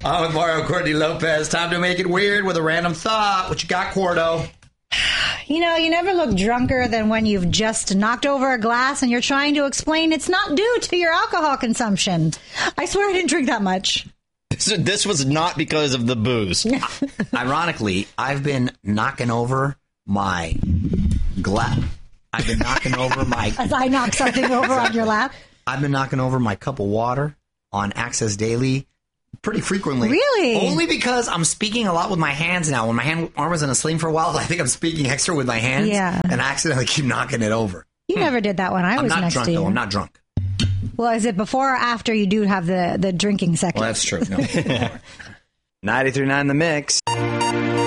On with Mario Courtney Lopez. Time to make it weird with a random thought. What you got, Quardo? You know, you never look drunker than when you've just knocked over a glass and you're trying to explain it's not due to your alcohol consumption. I swear I didn't drink that much. This was not because of the booze. Ironically, I've been knocking over my glass. I've been knocking over my... As I knock something over on your lap. I've been knocking over my cup of water on Access Daily pretty frequently. Really? Only because I'm speaking a lot with my hands now. When my arm was in a sling for a while, I think I'm speaking extra with my hands. Yeah. And I accidentally keep knocking it over. You never did that when I was next drunk, to you. though. I'm not drunk. Well, is it before or after you do have the drinking section? Well, that's true. No. 93.9 The Mix.